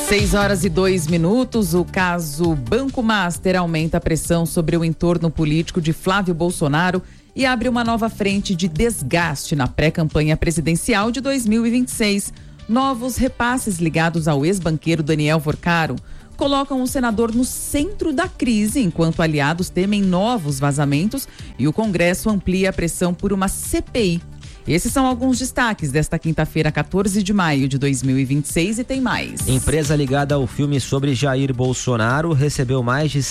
6h02. O caso Banco Master aumenta a pressão sobre o entorno político de Flávio Bolsonaro e abre uma nova frente de desgaste na pré-campanha presidencial de 2026. Novos repasses ligados ao ex-banqueiro Daniel Vorcaro colocam o senador no centro da crise, enquanto aliados temem novos vazamentos e o Congresso amplia a pressão por uma CPI. Esses são alguns destaques desta quinta-feira, 14 de maio de 2026, e tem mais. Empresa ligada ao filme sobre Jair Bolsonaro recebeu mais de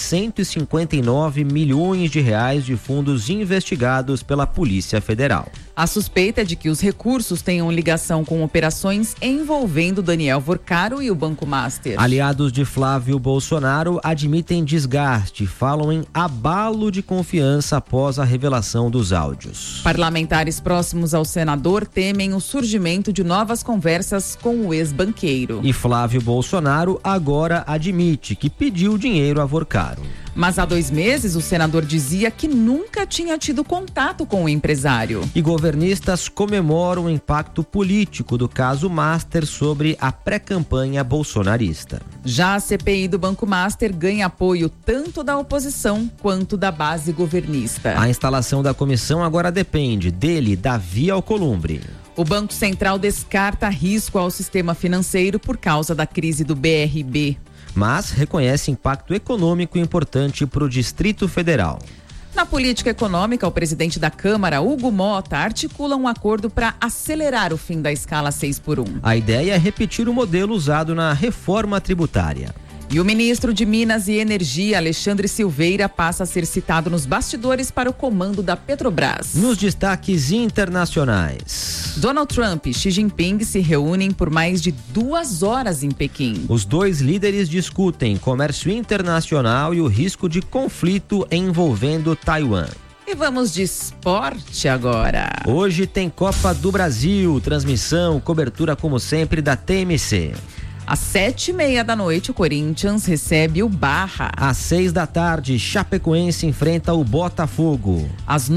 159 milhões de reais de fundos investigados pela Polícia Federal. A suspeita é de que os recursos tenham ligação com operações envolvendo Daniel Vorcaro e o Banco Master. Aliados de Flávio Bolsonaro admitem desgaste, falam em abalo de confiança após a revelação dos áudios. Parlamentares próximos ao senador temem o surgimento de novas conversas com o ex-banqueiro. E Flávio Bolsonaro agora admite que pediu dinheiro a Vorcaro. Mas há 2 meses o senador dizia que nunca tinha tido contato com o empresário. E governistas comemoram o impacto político do caso Master sobre a pré-campanha bolsonarista. Já a CPI do Banco Master ganha apoio tanto da oposição quanto da base governista. A instalação da comissão agora depende dele, Davi Alcolumbre. O Banco Central descarta risco ao sistema financeiro por causa da crise do BRB. Mas reconhece impacto econômico importante para o Distrito Federal. Na política econômica, o presidente da Câmara, Hugo Mota, articula um acordo para acelerar o fim da escala 6x1. A ideia é repetir o modelo usado na reforma tributária. E o ministro de Minas e Energia, Alexandre Silveira, passa a ser citado nos bastidores para o comando da Petrobras. Nos destaques internacionais. Donald Trump e Xi Jinping se reúnem por mais de 2 horas em Pequim. Os 2 líderes discutem comércio internacional e o risco de conflito envolvendo Taiwan. E vamos de esporte agora. Hoje tem Copa do Brasil, transmissão, cobertura como sempre da TMC. Às 7h30 o Corinthians recebe o Barra. Às 6h, Chapecoense enfrenta o Botafogo. Às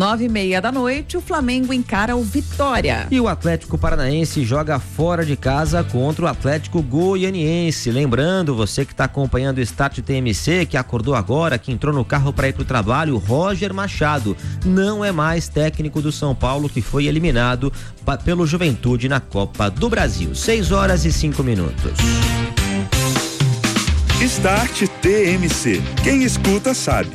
9h30 o Flamengo encara o Vitória. E o Atlético Paranaense joga fora de casa contra o Atlético Goianiense. Lembrando, você que está acompanhando o Start TMC, que acordou agora, que entrou no carro para ir para o trabalho, Roger Machado não é mais técnico do São Paulo, que foi eliminado pelo Juventude na Copa do Brasil. 6h05. Start TMC. Quem escuta sabe.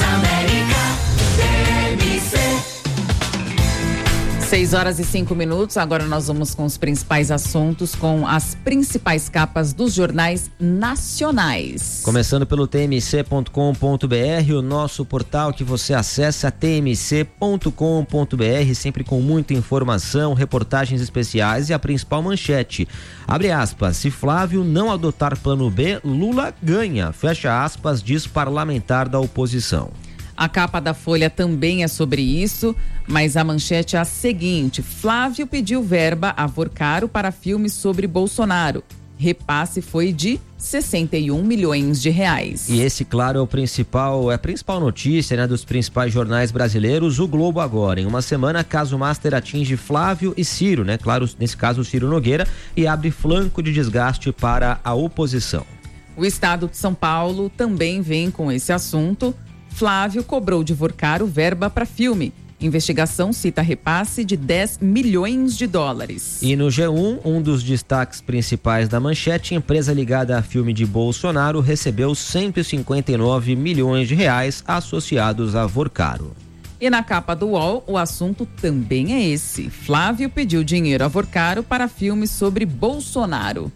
6h05. Agora nós vamos com os principais assuntos, com as principais capas dos jornais nacionais. Começando pelo tmc.com.br, o nosso portal que você acessa, tmc.com.br, sempre com muita informação, reportagens especiais e a principal manchete. Abre aspas, se Flávio não adotar plano B, Lula ganha. Fecha aspas, diz parlamentar da oposição. A capa da Folha também é sobre isso, mas a manchete é a seguinte: Flávio pediu verba a Vorcaro para filme sobre Bolsonaro. Repasse foi de 61 milhões de reais. E esse, claro, é a principal notícia, né, dos principais jornais brasileiros. O Globo agora, em uma semana, caso Master atinge Flávio e Ciro, né? Claro, nesse caso, Ciro Nogueira, e abre flanco de desgaste para a oposição. O Estado de São Paulo também vem com esse assunto. Flávio cobrou de Vorcaro verba para filme. Investigação cita repasse de 10 milhões de dólares. E no G1, um dos destaques principais da manchete, empresa ligada a filme de Bolsonaro recebeu 159 milhões de reais associados a Vorcaro. E na capa do UOL, o assunto também é esse. Flávio pediu dinheiro a Vorcaro para filme sobre Bolsonaro.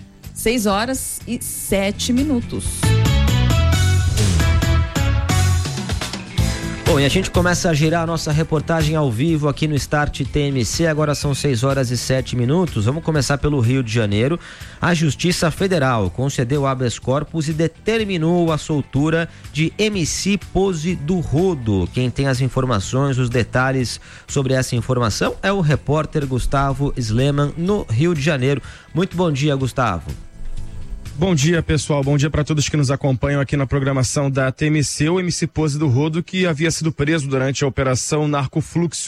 6h07. Bom, e a gente começa a girar a nossa reportagem ao vivo aqui no Start TMC, agora são 6h07. Vamos começar pelo Rio de Janeiro. A Justiça Federal concedeu habeas corpus e determinou a soltura de MC Pose do Rodo. Quem tem as informações, os detalhes sobre essa informação é o repórter Gustavo Sleman, no Rio de Janeiro. Muito bom dia, Gustavo. Bom dia, pessoal. Bom dia para todos que nos acompanham aqui na programação da TMC. O MC Pose do Rodo, que havia sido preso durante a Operação Narcofluxo,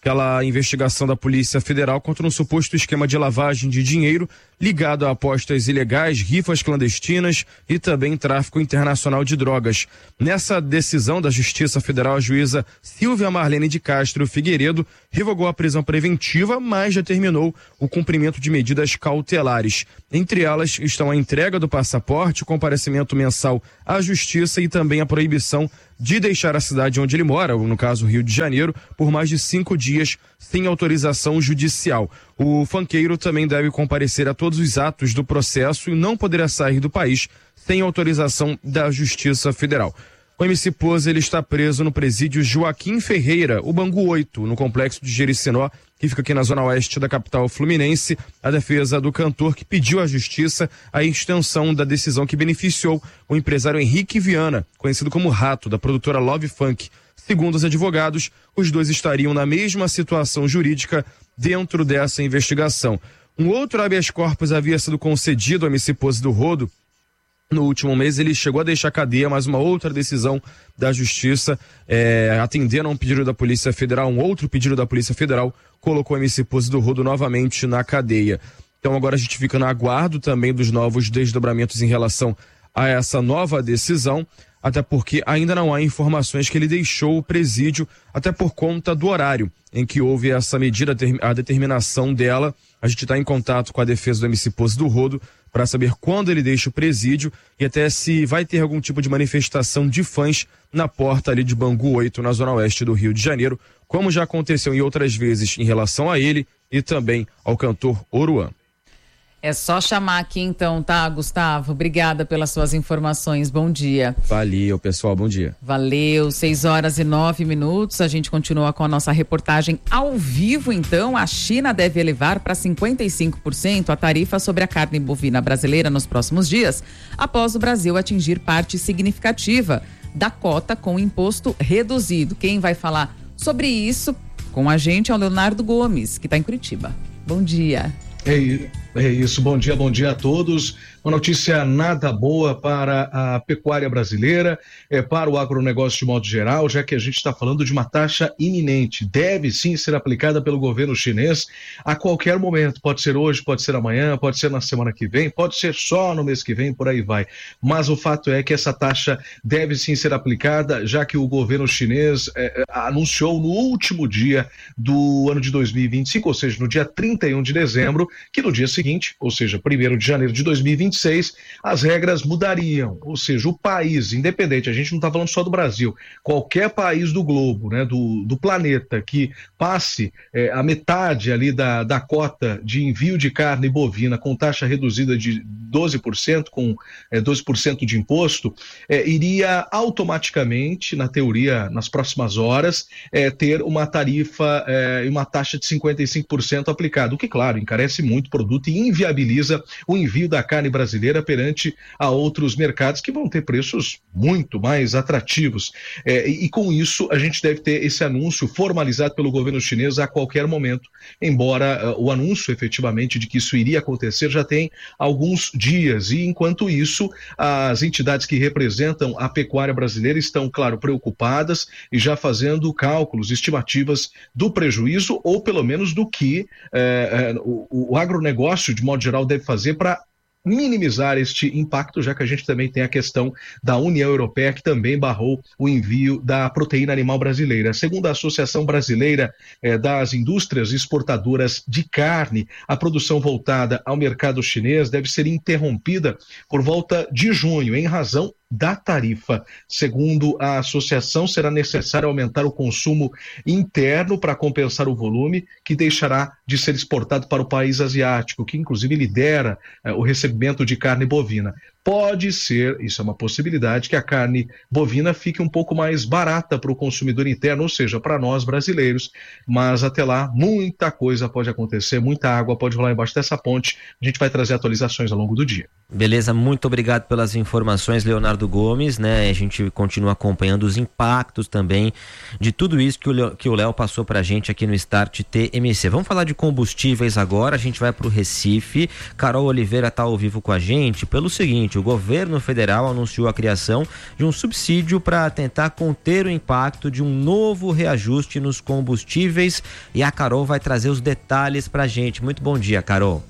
aquela investigação da Polícia Federal contra um suposto esquema de lavagem de dinheiro ligado a apostas ilegais, rifas clandestinas e também tráfico internacional de drogas. Nessa decisão da Justiça Federal, a juíza Silvia Marlene de Castro Figueiredo revogou a prisão preventiva, mas determinou o cumprimento de medidas cautelares. Entre elas estão a entrega do passaporte, o comparecimento mensal à Justiça e também a proibição de deixar a cidade onde ele mora, no caso Rio de Janeiro, por mais de 5 dias sem autorização judicial. O funkeiro também deve comparecer a todos os atos do processo e não poderá sair do país sem autorização da Justiça Federal. O MC Pose, ele está preso no presídio Joaquim Ferreira, o Bangu 8, no complexo de Jericinó, que fica aqui na zona oeste da capital fluminense. A defesa do cantor, que pediu à justiça a extensão da decisão que beneficiou o empresário Henrique Viana, conhecido como Rato, da produtora Love Funk. Segundo os advogados, os dois estariam na mesma situação jurídica dentro dessa investigação. Um outro habeas corpus havia sido concedido ao MC Pose do Rodo. No último mês, ele chegou a deixar a cadeia, mas uma outra decisão da Justiça, atendendo a um pedido da Polícia Federal, um outro pedido da Polícia Federal, colocou o MC Pose do Rodo novamente na cadeia. Então agora a gente fica no aguardo também dos novos desdobramentos em relação a essa nova decisão, até porque ainda não há informações que ele deixou o presídio, até por conta do horário em que houve essa medida, a determinação dela. A gente está em contato com a defesa do MC Pose do Rodo para saber quando ele deixa o presídio e até se vai ter algum tipo de manifestação de fãs na porta ali de Bangu 8, na zona oeste do Rio de Janeiro, como já aconteceu em outras vezes em relação a ele e também ao cantor Oruan. É só chamar aqui então, tá, Gustavo? Obrigada pelas suas informações. Bom dia. Valeu, pessoal. Bom dia. Valeu. 6h09. A gente continua com a nossa reportagem ao vivo, então. A China deve elevar para 55% a tarifa sobre a carne bovina brasileira nos próximos dias, após o Brasil atingir parte significativa da cota com imposto reduzido. Quem vai falar sobre isso com a gente é o Leonardo Gomes, que está em Curitiba. Bom dia. É isso, bom dia a todos. Uma notícia nada boa para a pecuária brasileira, para o agronegócio de modo geral, já que a gente está falando de uma taxa iminente. Deve sim ser aplicada pelo governo chinês a qualquer momento. Pode ser hoje, pode ser amanhã, pode ser na semana que vem, pode ser só no mês que vem, por aí vai. Mas o fato é que essa taxa deve sim ser aplicada, já que o governo chinês anunciou no último dia do ano de 2025, ou seja, no dia 31 de dezembro, que no dia seguinte, ou seja, 1º de janeiro de 2026, as regras mudariam, ou seja, o país, independente, a gente não está falando só do Brasil, qualquer país do globo, né, do planeta que passe a metade ali da cota de envio de carne bovina com taxa reduzida de 12%, com 12% de imposto, iria automaticamente, na teoria, nas próximas horas, ter uma tarifa e uma taxa de 55% aplicada, o que, claro, encarece muito o produto e inviabiliza o envio da carne brasileira perante a outros mercados que vão ter preços muito mais atrativos. E com isso, a gente deve ter esse anúncio formalizado pelo governo chinês a qualquer momento, embora o anúncio efetivamente de que isso iria acontecer já tem alguns dias. E enquanto isso, as entidades que representam a pecuária brasileira estão, claro, preocupadas e já fazendo cálculos, estimativas do prejuízo ou pelo menos do que o agronegócio, de modo geral, deve fazer para minimizar este impacto, já que a gente também tem a questão da União Europeia, que também barrou o envio da proteína animal brasileira. Segundo a Associação Brasileira das Indústrias Exportadoras de Carne, a produção voltada ao mercado chinês deve ser interrompida por volta de junho, em razão da tarifa. Segundo a associação, será necessário aumentar o consumo interno para compensar o volume que deixará de ser exportado para o país asiático, que inclusive lidera o recebimento de carne bovina. Pode ser, isso é uma possibilidade, que a carne bovina fique um pouco mais barata para o consumidor interno, ou seja, para nós brasileiros, mas até lá muita coisa pode acontecer, muita água pode rolar embaixo dessa ponte. A gente vai trazer atualizações ao longo do dia. Beleza, muito obrigado pelas informações, Leonardo Gomes, né? A gente continua acompanhando os impactos também de tudo isso que o Léo passou pra gente aqui no Start TMC. Vamos falar de combustíveis agora, a gente vai pro Recife. Carol Oliveira tá ao vivo com a gente pelo seguinte: seguinte: o governo federal anunciou a criação de um subsídio para tentar conter o impacto de um novo reajuste nos combustíveis, e a Carol vai trazer os detalhes pra gente. Muito bom dia, Carol.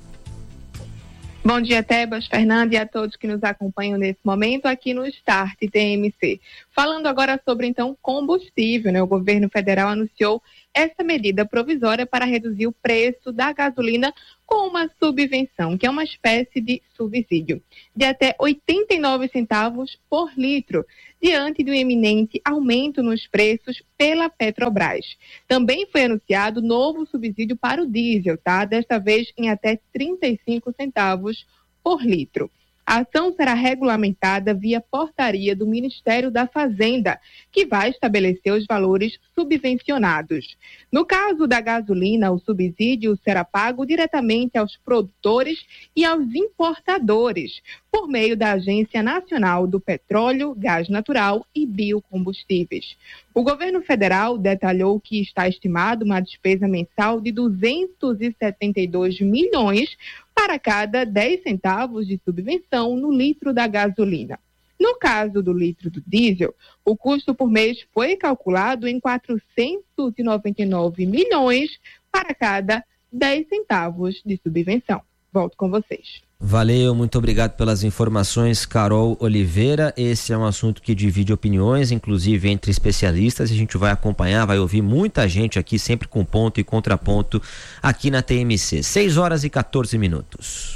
Bom dia, Tebas, Fernando e a todos que nos acompanham nesse momento aqui no Start TMC. Falando agora sobre, então, combustível, né? O governo federal anunciou essa medida provisória para reduzir o preço da gasolina com uma subvenção, que é uma espécie de subsídio, de até 89 centavos por litro, diante do iminente aumento nos preços pela Petrobras. Também foi anunciado novo subsídio para o diesel, tá? Desta vez em até 35 centavos por litro. A ação será regulamentada via portaria do Ministério da Fazenda, que vai estabelecer os valores subvencionados. No caso da gasolina, o subsídio será pago diretamente aos produtores e aos importadores, por meio da Agência Nacional do Petróleo, Gás Natural e Biocombustíveis. O governo federal detalhou que está estimado uma despesa mensal de 272 milhões para cada 10 centavos de subvenção no litro da gasolina. No caso do litro do diesel, o custo por mês foi calculado em 499 milhões para cada 10 centavos de subvenção. Volto com vocês. Valeu, muito obrigado pelas informações, Carol Oliveira. Esse é um assunto que divide opiniões, inclusive entre especialistas, e a gente vai acompanhar, vai ouvir muita gente aqui, sempre com ponto e contraponto aqui na TMC. 6h14.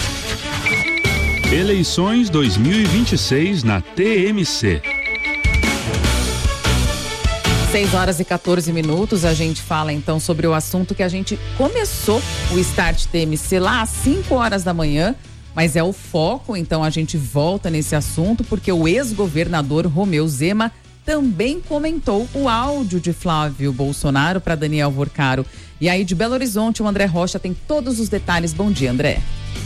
Eleições 2026 na TMC. 6h14, a gente fala então sobre o assunto que a gente começou o Start TMC lá às 5h da manhã, mas é o foco, então a gente volta nesse assunto porque o ex-governador Romeu Zema também comentou o áudio de Flávio Bolsonaro para Daniel Vorcaro. E aí de Belo Horizonte, o André Rocha tem todos os detalhes. Bom dia, André.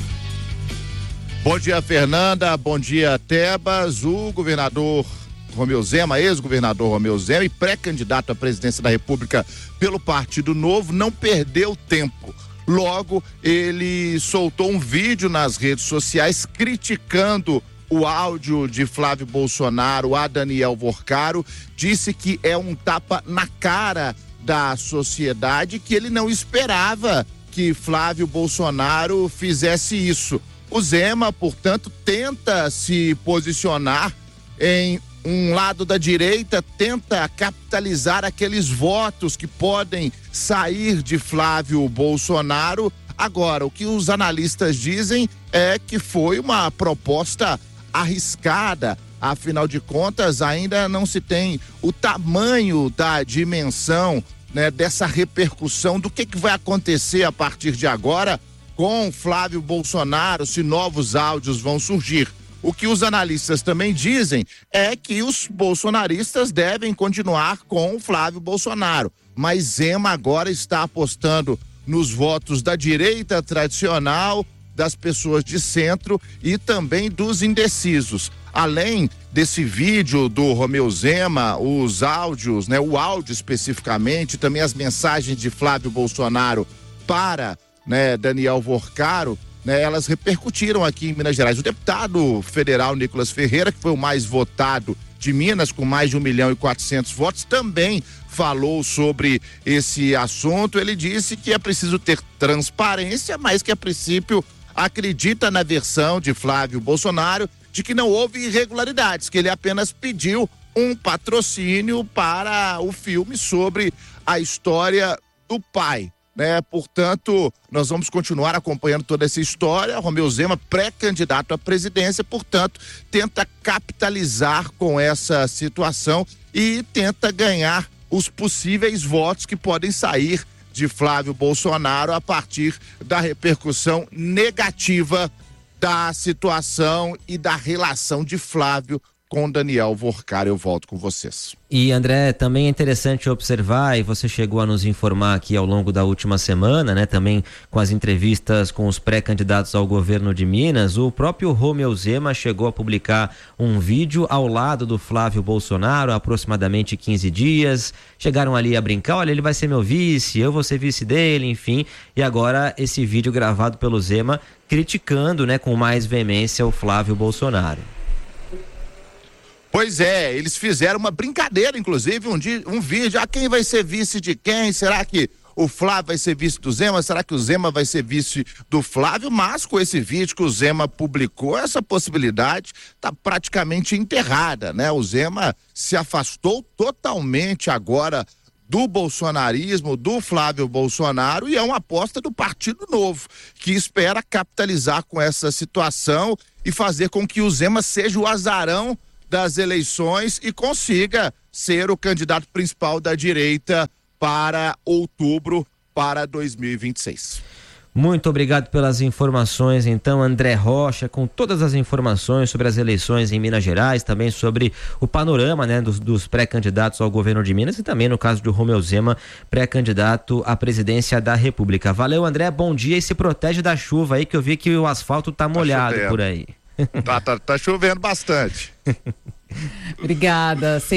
Bom dia, Fernanda. Bom dia, Tebas. O governador Romeu Zema, ex-governador Romeu Zema e pré-candidato à presidência da República pelo Partido Novo, não perdeu tempo. Logo, ele soltou um vídeo nas redes sociais criticando o áudio de Flávio Bolsonaro a Daniel Vorcaro, disse que é um tapa na cara da sociedade, que ele não esperava que Flávio Bolsonaro fizesse isso. O Zema, portanto, tenta se posicionar em um lado da direita, tenta capitalizar aqueles votos que podem sair de Flávio Bolsonaro. Agora, o que os analistas dizem é que foi uma proposta arriscada. Afinal de contas, ainda não se tem o tamanho da dimensão, né, dessa repercussão, do que vai acontecer a partir de agora com Flávio Bolsonaro, se novos áudios vão surgir. O que os analistas também dizem é que os bolsonaristas devem continuar com o Flávio Bolsonaro, mas Zema agora está apostando nos votos da direita tradicional, das pessoas de centro e também dos indecisos. Além desse vídeo do Romeu Zema, os áudios, né, o áudio especificamente, também as mensagens de Flávio Bolsonaro para, né, Daniel Vorcaro, né, elas repercutiram aqui em Minas Gerais. O deputado federal Nicolas Ferreira, que foi o mais votado de Minas, com mais de 1.400.000 votos, também falou sobre esse assunto. Ele disse que é preciso ter transparência, mas que a princípio acredita na versão de Flávio Bolsonaro de que não houve irregularidades, que ele apenas pediu um patrocínio para o filme sobre a história do pai. Né? Portanto, nós vamos continuar acompanhando toda essa história. Romeu Zema, pré-candidato à presidência, portanto, tenta capitalizar com essa situação e tenta ganhar os possíveis votos que podem sair de Flávio Bolsonaro a partir da repercussão negativa da situação e da relação de Flávio com Daniel Vorcar. Eu volto com vocês. E André, também é interessante observar, e você chegou a nos informar aqui ao longo da última semana, né, também com as entrevistas com os pré-candidatos ao governo de Minas, o próprio Romeu Zema chegou a publicar um vídeo ao lado do Flávio Bolsonaro há aproximadamente 15 dias, chegaram ali a brincar, olha, ele vai ser meu vice, eu vou ser vice dele, enfim, e agora esse vídeo gravado pelo Zema criticando, né, com mais veemência o Flávio Bolsonaro. Pois é, eles fizeram uma brincadeira, inclusive, um vídeo, quem vai ser vice de quem? Será que o Flávio vai ser vice do Zema? Será que o Zema vai ser vice do Flávio? Mas com esse vídeo que o Zema publicou, essa possibilidade está praticamente enterrada, né? O Zema se afastou totalmente agora do bolsonarismo, do Flávio Bolsonaro, e é uma aposta do Partido Novo, que espera capitalizar com essa situação e fazer com que o Zema seja o azarão das eleições e consiga ser o candidato principal da direita para outubro para 2026. Muito obrigado pelas informações, então, André Rocha, com todas as informações sobre as eleições em Minas Gerais, também sobre o panorama, né, dos pré-candidatos ao governo de Minas e também no caso do Romeu Zema, pré-candidato à presidência da República. Valeu, André, bom dia e se protege da chuva aí, que eu vi que o asfalto tá molhado chovendo por aí. Tá chovendo bastante. Obrigada,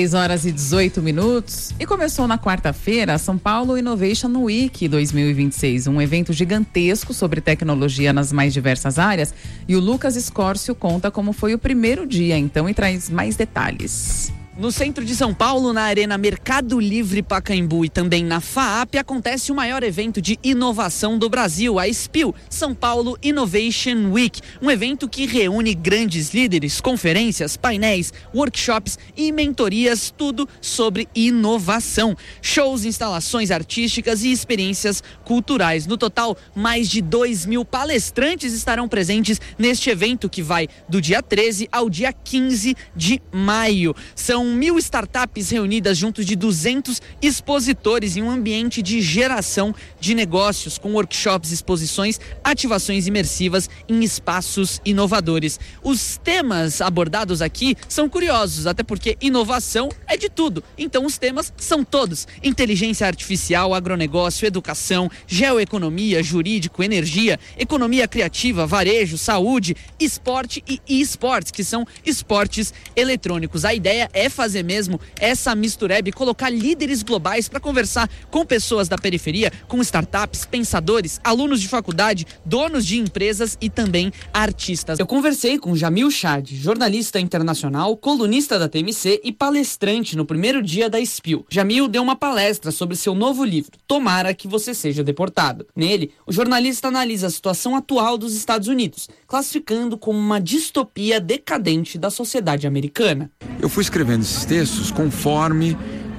6h18. E começou na quarta-feira a São Paulo Innovation Week 2026, um evento gigantesco sobre tecnologia nas mais diversas áreas. E o Lucas Escórcio conta como foi o primeiro dia, então, e traz mais detalhes. No centro de São Paulo, na Arena Mercado Livre Pacaembu e também na FAAP, acontece o maior evento de inovação do Brasil, a SPIL, São Paulo Innovation Week. Um evento que reúne grandes líderes, conferências, painéis, workshops e mentorias, tudo sobre inovação. Shows, instalações artísticas e experiências culturais. No total, mais de 2.000 palestrantes estarão presentes neste evento que vai do dia 13 ao dia 15 de maio. São 1.000 startups reunidas junto de 200 expositores em um ambiente de geração de negócios, com workshops, exposições, ativações imersivas em espaços inovadores. Os temas abordados aqui são curiosos, até porque inovação é de tudo. Então os temas são todos: inteligência artificial, agronegócio, educação, geoeconomia, jurídico, energia, economia criativa, varejo, saúde, esporte e e-sports, que são esportes eletrônicos. A ideia é fazer mesmo essa mistureba e colocar líderes globais para conversar com pessoas da periferia, com startups, pensadores, alunos de faculdade, donos de empresas e também artistas. Eu conversei com Jamil Chad, jornalista internacional, colunista da TMC e palestrante no primeiro dia da SPIL. Jamil deu uma palestra sobre seu novo livro, Tomara que Você Seja Deportado. Nele, o jornalista analisa a situação atual dos Estados Unidos, classificando como uma distopia decadente da sociedade americana. Eu fui escrevendo esses textos conforme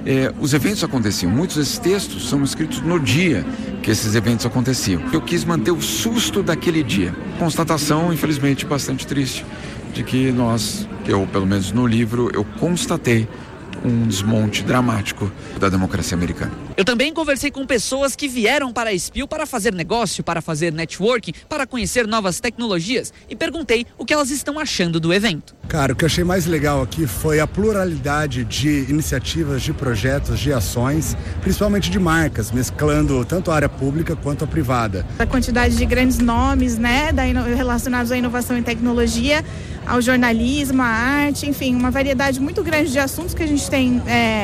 os eventos aconteciam. Muitos desses textos são escritos no dia que esses eventos aconteciam. Eu quis manter o susto daquele dia. Constatação, infelizmente, bastante triste, de que eu, pelo menos no livro, eu constatei um desmonte dramático da democracia americana. Eu também conversei com pessoas que vieram para a SPIL para fazer negócio, para fazer networking, para conhecer novas tecnologias e perguntei o que elas estão achando do evento. Cara, o que eu achei mais legal aqui foi a pluralidade de iniciativas, de projetos, de ações, principalmente de marcas, mesclando tanto a área pública quanto a privada. A quantidade de grandes nomes, né, relacionados à inovação e tecnologia, ao jornalismo, à arte, enfim, uma variedade muito grande de assuntos que a gente tem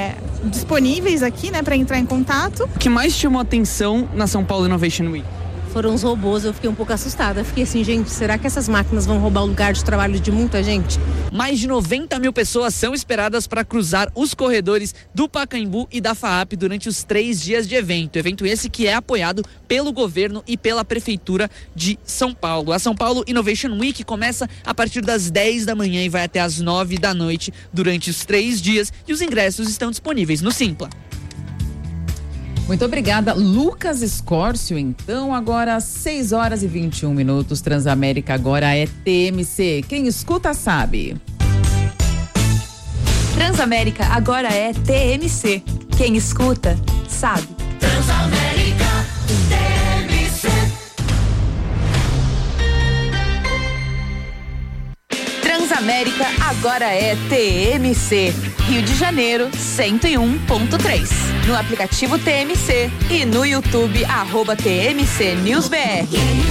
disponíveis aqui, né, para entrar em contato. O que mais chamou a atenção na São Paulo Innovation Week? Foram os robôs. Eu fiquei um pouco assustada. Fiquei assim, gente, será que essas máquinas vão roubar o lugar de trabalho de muita gente? Mais de 90.000 pessoas são esperadas para cruzar os corredores do Pacaembu e da FAAP durante os 3 dias de evento. Evento esse que é apoiado pelo governo e pela Prefeitura de São Paulo. A São Paulo Innovation Week começa a partir das 10 da manhã e vai até as 9 da noite durante os 3 dias e os ingressos estão disponíveis no Simpla. Muito obrigada, Lucas Escórcio. Então, agora 6h21. Transamérica agora é TMC. Quem escuta sabe. Transamérica agora é TMC. Quem escuta sabe. Transamérica TMC. Transamérica agora é TMC. Rio de Janeiro, 101.3. No aplicativo TMC e no YouTube, @TMC News BR.